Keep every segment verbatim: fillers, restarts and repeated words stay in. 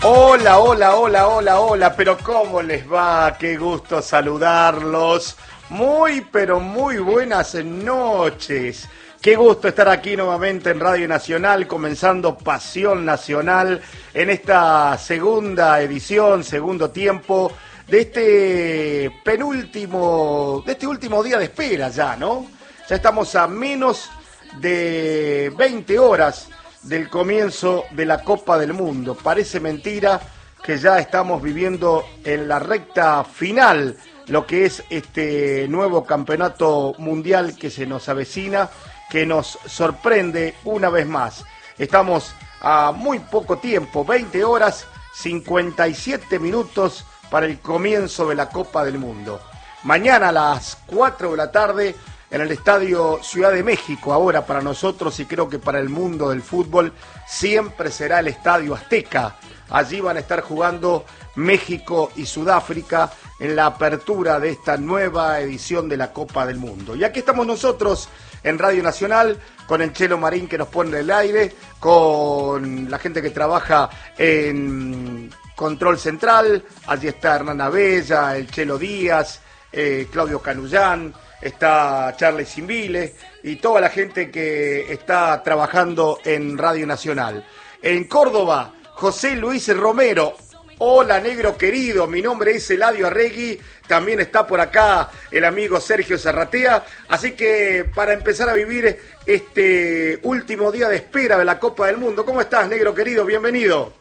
Hola, hola, hola, hola, hola, pero ¿cómo les va? Qué gusto saludarlos. Muy, pero muy buenas noches. Qué gusto estar aquí nuevamente en Radio Nacional, comenzando Pasión Nacional en esta segunda edición, segundo tiempo de este penúltimo, de este último día de espera ya, ¿no? Ya estamos a menos de veinte horas del comienzo de la Copa del Mundo. Parece mentira que ya estamos viviendo en la recta final lo que es este nuevo campeonato mundial que se nos avecina, que nos sorprende una vez más. Estamos a muy poco tiempo, veinte horas, cincuenta y siete minutos para el comienzo de la Copa del Mundo. Mañana a las cuatro de la tarde en el Estadio Ciudad de México, ahora para nosotros y creo que para el mundo del fútbol, siempre será el Estadio Azteca. Allí van a estar jugando México y Sudáfrica en la apertura de esta nueva edición de la Copa del Mundo. Y aquí estamos nosotros en Radio Nacional, con el Chelo Marín que nos pone el aire, con la gente que trabaja en Control Central, allí está Hernán Abella, el Chelo Díaz, eh, Claudio Canullán, está Charles Simbile y toda la gente que está trabajando en Radio Nacional. En Córdoba, José Luis Romero. Hola, negro querido, mi nombre es Eladio Arregui, también está por acá el amigo Sergio Zarratea, así que para empezar a vivir este último día de espera de la Copa del Mundo, ¿cómo estás, negro querido? Bienvenido.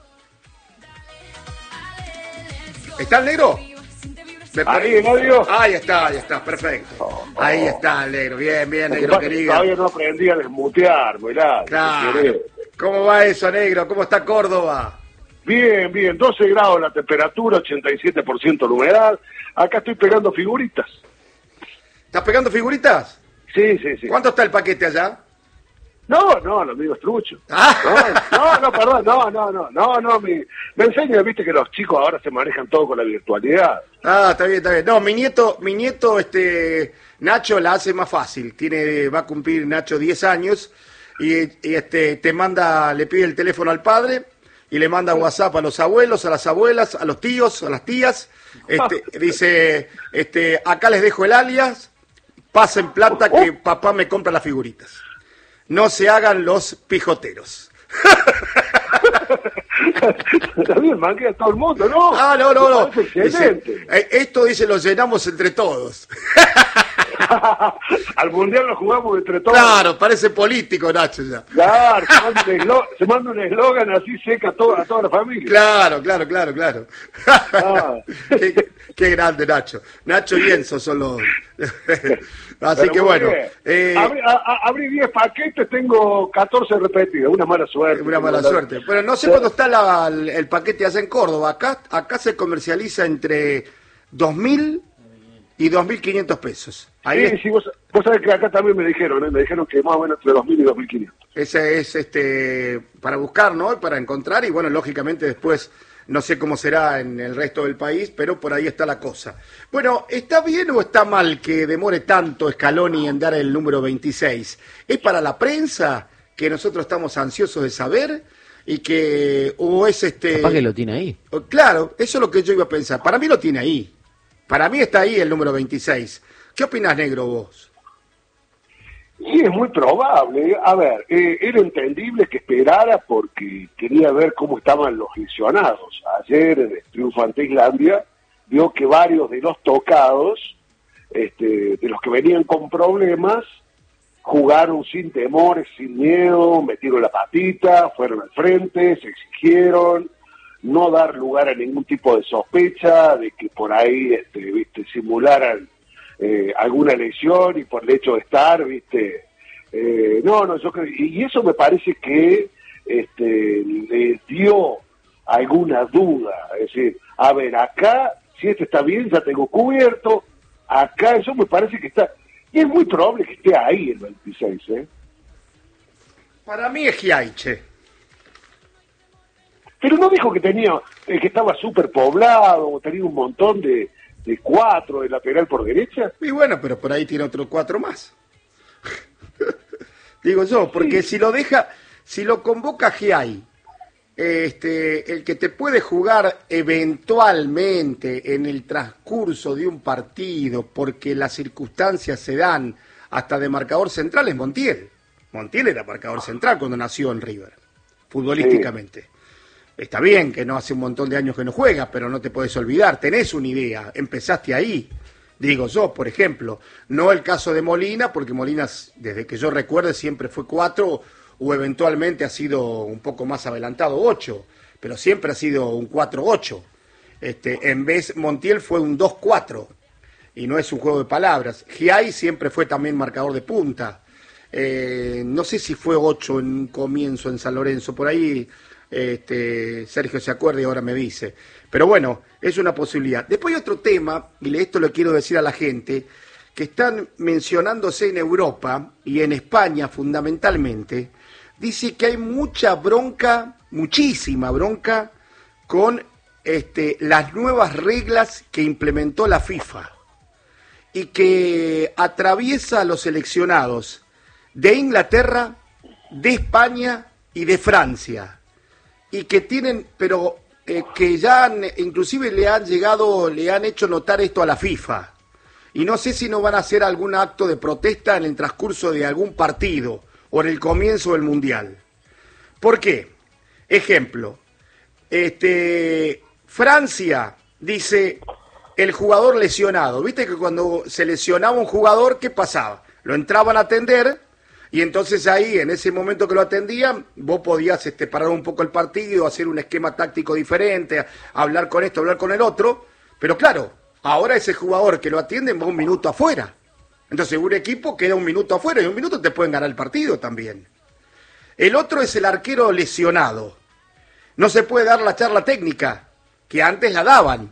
¿Está el negro? Ahí, Eladio. Ahí está, ahí está, perfecto. Oh, oh. Ahí está el negro, bien, bien, negro querido. Todavía no aprendí a desmutearme, Eladio. Claro. ¿Cómo va eso, negro? ¿Cómo está Córdoba? Bien, bien, doce grados la temperatura, ochenta y siete por ciento la humedad. Acá estoy pegando figuritas. ¿Estás pegando figuritas? Sí, sí, sí. ¿Cuánto está el paquete allá? No, no, los amigos truchos. Ah. No, no, no, perdón, no, no, no, no, no, me, me enseña, viste que los chicos ahora se manejan todo con la virtualidad. Ah, está bien, está bien. No, mi nieto, mi nieto, este, Nacho la hace más fácil. Tiene, va a cumplir Nacho diez años y, y este, te manda, le pide el teléfono al padre y le manda WhatsApp a los abuelos, a las abuelas, a los tíos, a las tías. Este, dice, este, acá les dejo el alias, pasen plata que papá me compra las figuritas. No se hagan los pijoteros. También manquea a todo el mundo, ¿no? Ah, no, no, no. Excelente. Dice, esto dice, lo llenamos entre todos. Al mundial lo jugamos entre todos. Claro, parece político, Nacho, ya. Claro, se manda un eslogan así seca a toda, a toda la familia. Claro, claro, claro, claro. Ah. qué, qué grande, Nacho. Nacho y Enzo son los... Así Pero que bueno. Eh... Abrí, a, abrí diez paquetes, tengo catorce repetidos. Una mala suerte. Una mala la... suerte. Pero no sé cuándo está la, el, el paquete allá en Córdoba. Acá, acá se comercializa entre dos mil y dos mil quinientos pesos. Ahí sí, es... sí, vos, vos sabés que acá también me dijeron, ¿eh? Me dijeron que más o menos entre dos mil y dos mil quinientos. Ese es este para buscar, ¿no? Para encontrar y bueno, lógicamente después no sé cómo será en el resto del país, pero por ahí está la cosa. Bueno, ¿está bien o está mal que demore tanto Scaloni en dar el número veintiséis? ¿Es para la prensa que nosotros estamos ansiosos de saber? Y que, o es este... Capaz que lo tiene ahí. Claro, eso es lo que yo iba a pensar. Para mí lo tiene ahí. Para mí está ahí el número veintiséis. ¿Qué opinás, negro, vos? Sí, es muy probable. A ver, eh, era entendible que esperara porque quería ver cómo estaban los lesionados. Ayer, en el triunfo ante Islandia, vio que varios de los tocados, este, de los que venían con problemas, jugaron sin temores, sin miedo, metieron la patita, fueron al frente, se exigieron, no dar lugar a ningún tipo de sospecha de que por ahí este, viste, simularan Eh, alguna lesión y por el hecho de estar, viste, eh, no, no, yo creo, y eso me parece que este, le dio alguna duda, es decir, a ver, acá, si este está bien, ya tengo cubierto, acá eso me parece que está, y es muy probable que esté ahí el veintiséis, ¿eh? Para mí es Giaiche. Pero no dijo que tenía, eh, que estaba súper poblado, tenía un montón de de cuatro de lateral por derecha. Y bueno, pero por ahí tiene otro cuatro más. Digo yo, porque sí. si lo deja, si lo convoca Giai este, el que te puede jugar eventualmente en el transcurso de un partido, porque las circunstancias se dan hasta de marcador central, es Montiel. Montiel era marcador central cuando nació en River, futbolísticamente. Sí. Está bien que no hace un montón de años que no juega, pero no te podés olvidar, tenés una idea, empezaste ahí. Digo yo, por ejemplo, no el caso de Molina, porque Molina, desde que yo recuerde, siempre fue cuatro o eventualmente ha sido un poco más adelantado, ocho, pero siempre ha sido un cuatro ocho. Este, en vez, Montiel fue un dos cuatro, y no es un juego de palabras. Giai siempre fue también marcador de punta. Eh, no sé si fue ocho en un comienzo en San Lorenzo, por ahí este, Sergio se acuerda y ahora me dice. Pero bueno, es una posibilidad. Después hay otro tema, y esto lo quiero decir a la gente, que están mencionándose en Europa y en España fundamentalmente, dice que hay mucha bronca, muchísima bronca, con este, las nuevas reglas que implementó la FIFA y que atraviesa a los seleccionados de Inglaterra, de España y de Francia, y que tienen, pero eh, que ya han, inclusive le han llegado, le han hecho notar esto a la FIFA. Y no sé si no van a hacer algún acto de protesta en el transcurso de algún partido o en el comienzo del Mundial. ¿Por qué? Ejemplo, este, Francia dice el jugador lesionado. ¿Viste que cuando se lesionaba un jugador, qué pasaba? Lo entraban a atender y entonces ahí, en ese momento que lo atendían, vos podías este, parar un poco el partido, hacer un esquema táctico diferente, hablar con esto, hablar con el otro, pero claro, ahora ese jugador que lo atienden va un minuto afuera. Entonces un equipo queda un minuto afuera y un minuto te pueden ganar el partido también. El otro es el arquero lesionado. No se puede dar la charla técnica, que antes la daban.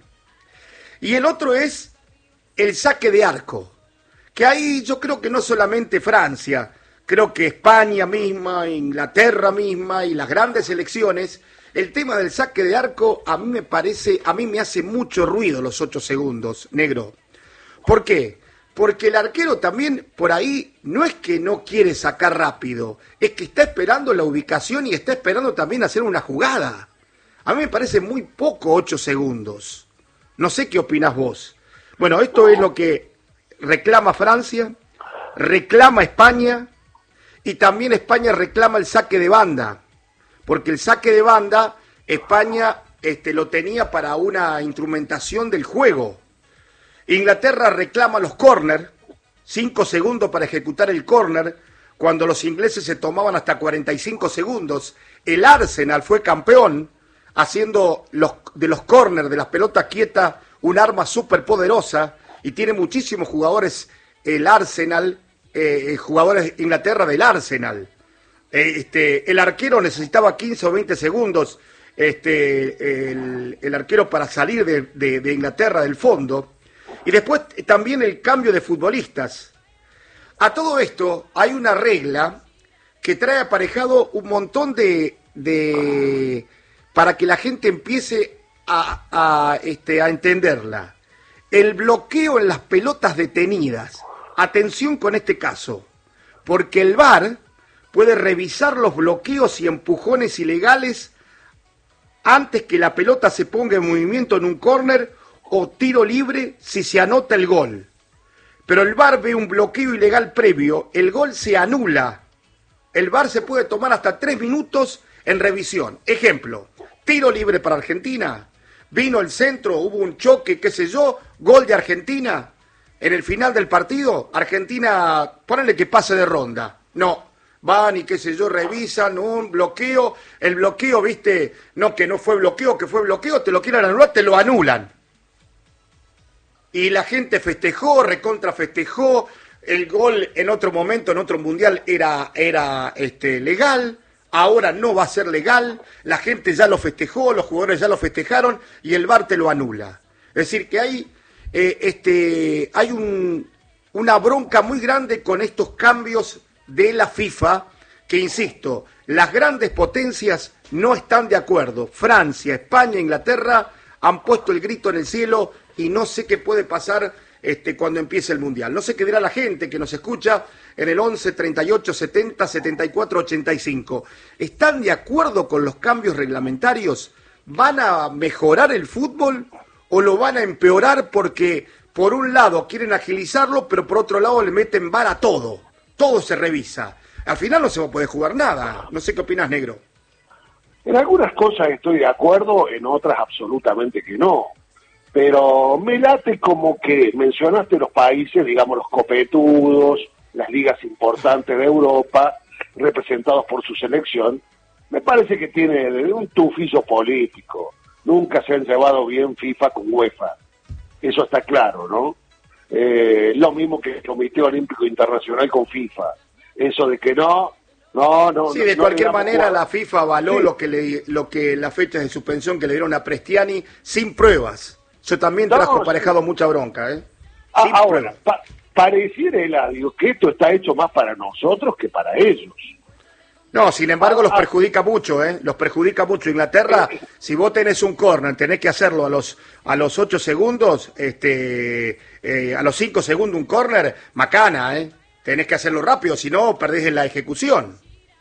Y el otro es el saque de arco, que ahí yo creo que no solamente Francia, creo que España misma, Inglaterra misma y las grandes selecciones, el tema del saque de arco a mí me parece, a mí me hace mucho ruido los ocho segundos, negro. ¿Por qué? Porque el arquero también por ahí no es que no quiere sacar rápido, es que está esperando la ubicación y está esperando también hacer una jugada. A mí me parece muy poco ocho segundos. No sé qué opinás vos. Bueno, esto es lo que reclama Francia, reclama España y también España reclama el saque de banda. Porque el saque de banda, España este, lo tenía para una instrumentación del juego. Inglaterra reclama los córner, cinco segundos para ejecutar el córner, cuando los ingleses se tomaban hasta cuarenta y cinco segundos. El Arsenal fue campeón, haciendo los, de los córner, de las pelotas quietas, un arma súper poderosa, y tiene muchísimos jugadores, el Arsenal, eh, jugadores de Inglaterra del Arsenal. Este, el arquero necesitaba quince o veinte segundos, este, el, el arquero para salir de, de, de Inglaterra del fondo. Y después también el cambio de futbolistas. A todo esto hay una regla que trae aparejado un montón de... de para que la gente empiece a, a, este, a entenderla. El bloqueo en las pelotas detenidas. Atención con este caso, porque el V A R puede revisar los bloqueos y empujones ilegales antes que la pelota se ponga en movimiento en un córner o tiro libre si se anota el gol. Pero el V A R ve un bloqueo ilegal previo, el gol se anula. El V A R se puede tomar hasta tres minutos en revisión. Ejemplo, tiro libre para Argentina, vino el centro, hubo un choque, qué sé yo, gol de Argentina. En el final del partido, Argentina, ponele que pase de ronda. No. Van y qué sé yo, revisan un bloqueo, el bloqueo, viste, no que no fue bloqueo, que fue bloqueo, te lo quieren anular, te lo anulan. Y la gente festejó, recontra festejó, el gol en otro momento, en otro mundial era, era este, legal, ahora no va a ser legal, la gente ya lo festejó, los jugadores ya lo festejaron y el V A R te lo anula. Es decir, que hay, eh, este, hay un, una bronca muy grande con estos cambios de la FIFA, que insisto, las grandes potencias no están de acuerdo. Francia, España, Inglaterra han puesto el grito en el cielo y no sé qué puede pasar este, cuando empiece el Mundial. No sé qué dirá la gente que nos escucha en el once, treinta y ocho, setenta, setenta y cuatro, ochenta y cinco. ¿Están de acuerdo con los cambios reglamentarios? ¿Van a mejorar el fútbol o lo van a empeorar porque por un lado quieren agilizarlo, pero por otro lado le meten vara a todo? Todo se revisa. Al final no se va a poder jugar nada. No sé qué opinas, negro. En algunas cosas estoy de acuerdo, en otras absolutamente que no. Pero me late como que mencionaste los países, digamos los copetudos, las ligas importantes de Europa, representados por su selección. Me parece que tiene un tufillo político. Nunca se han llevado bien FIFA con UEFA. Eso está claro, ¿no? Eh, lo mismo que el Comité Olímpico Internacional con FIFA. Eso de que no, no, no. Sí, de no cualquier manera jugar. La FIFA avaló sí. lo que le, lo que las fechas de suspensión que le dieron a Prestiani sin pruebas. Eso también no, trajo aparejado sí. mucha bronca, ¿eh? Ah, ahora, pa pareciera, Eladio, que esto está hecho más para nosotros que para ellos. No, sin embargo, ah, los perjudica mucho, ¿eh? Los perjudica mucho. Inglaterra, eh, si vos tenés un córner, tenés que hacerlo a los a los ocho segundos, este, eh, a los cinco segundos un córner, macana, ¿eh? Tenés que hacerlo rápido, si no, perdés en la ejecución.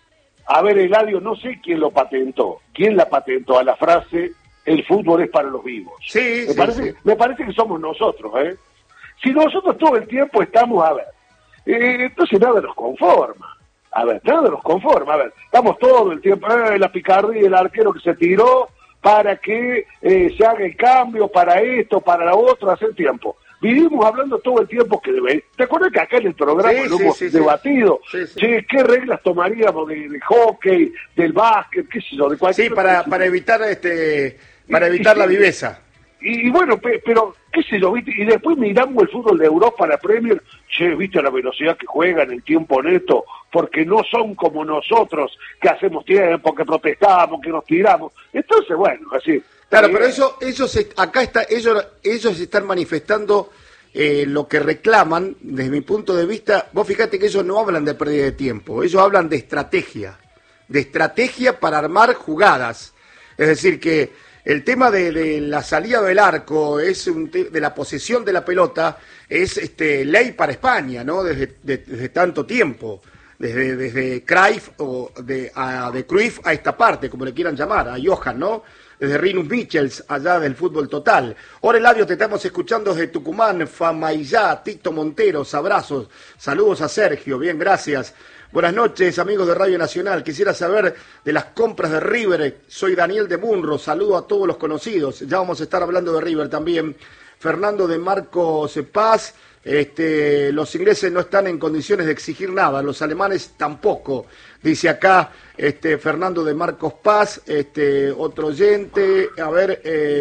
A ver, Eladio, no sé quién lo patentó. ¿Quién la patentó a la frase, el fútbol es para los vivos? Sí, me sí, parece, sí. Me parece que somos nosotros, ¿eh? Si nosotros todo el tiempo estamos, a ver, eh, entonces nada nos conforma. A ver, nada nos conforma. A ver, estamos todo el tiempo, eh, la picardía del arquero que se tiró para que eh, se haga el cambio, para esto, para lo otro, hace tiempo. Vivimos hablando todo el tiempo que debe. ¿Te acuerdas que acá en el programa sí, lo sí, hemos sí, debatido? Sí, sí. Che, ¿qué reglas tomaríamos de, de hockey, del básquet, qué sé yo, de cualquier Sí, para, para evitar este, para evitar la viveza. Y, y bueno, pe, pero, qué sé yo, ¿viste? Y después miramos el fútbol de Europa, la Premier, che, ¿viste la velocidad que juegan, el tiempo neto? Porque no son como nosotros, que hacemos tiempo, que protestamos, que nos tiramos. Entonces, bueno, así. Claro, eh, pero eso, eso se, acá está, ellos, ellos están manifestando eh, lo que reclaman, desde mi punto de vista. Vos fíjate que ellos no hablan de pérdida de tiempo, ellos hablan de estrategia, de estrategia para armar jugadas. Es decir, que el tema de, de la salida del arco, es un de la posesión de la pelota, es este, ley para España, ¿no? Desde, de, desde tanto tiempo, desde, desde Cruyff, o de, a, de Cruyff a esta parte, como le quieran llamar, a Johan, ¿no? Desde Rinus Michels, allá del fútbol total. Ahora, Eladio, te estamos escuchando desde Tucumán, Famaillá, Tito Monteros, abrazos, saludos a Sergio, bien, gracias. Buenas noches, amigos de Radio Nacional. Quisiera saber de las compras de River. Soy Daniel de Munro. Saludo a todos los conocidos. Ya vamos a estar hablando de River también. Fernando de Marcos Paz. Este, los ingleses no están en condiciones de exigir nada. Los alemanes tampoco. Dice acá este, Fernando de Marcos Paz. Este, otro oyente. A ver... Eh,